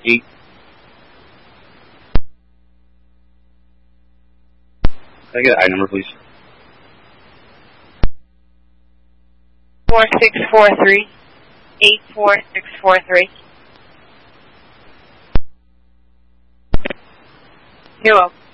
8. Can I get an I number, please? 4643. 84643. You're welcome.